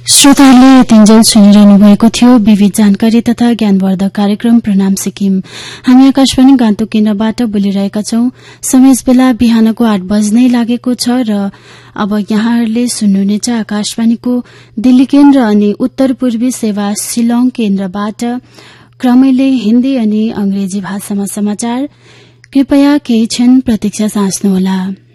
श्रोताहरूले तिनजेल सुनिरहनु भएको थियो विविध जानकारी तथा ज्ञानवर्धक कार्यक्रम प्रणाम सिक्किम। हामी आकाशवाणी गान्तोक केन्द्रबाट बोलिरहेका छौं। समय बेला बिहानको 8 बज्नै लागेको छ र अब यहाँहरूले सुन्नुहुनेछ आकाशवाणीको दिल्ली केन्द्र अनि उत्तर पूर्वी सेवा शिलंग केन्द्रबाट क्रमैले हिन्दी अनि अंग्रेजी भाषामा समाचार। कृपया केही क्षण प्रतीक्षा साँच्नुहोला।